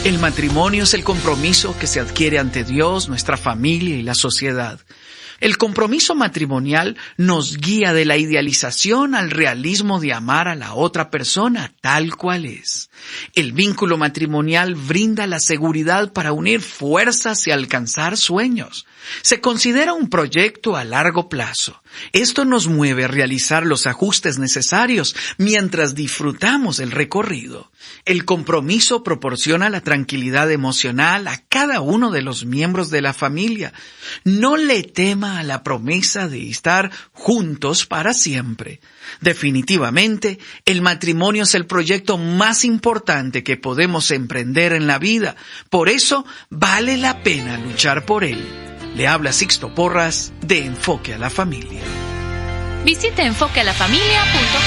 El matrimonio es el compromiso que se adquiere ante Dios, nuestra familia y la sociedad. El compromiso matrimonial nos guía de la idealización al realismo de amar a la otra persona tal cual es. El vínculo matrimonial brinda la seguridad para unir fuerzas y alcanzar sueños. Se considera un proyecto a largo plazo. Esto nos mueve a realizar los ajustes necesarios mientras disfrutamos el recorrido. El compromiso proporciona la tranquilidad emocional a cada uno de los miembros de la familia. No le tema a la promesa de estar juntos para siempre. Definitivamente, el matrimonio es el proyecto más importante que podemos emprender en la vida. Por eso, vale la pena luchar por él. Le habla Sixto Porras de Enfoque a la Familia. Visite enfoquealafamilia.com.